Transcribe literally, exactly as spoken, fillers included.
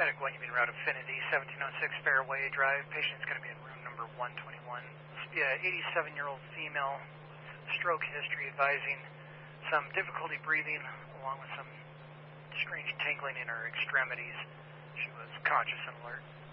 Medic one, you mean Route Affinity, seventeen oh six Fairway Drive. Patient's going to be in room number one twenty-one. This will be an eighty-seven-year-old female with stroke history, advising some difficulty breathing along with some strange tingling in her extremities. She was conscious and alert.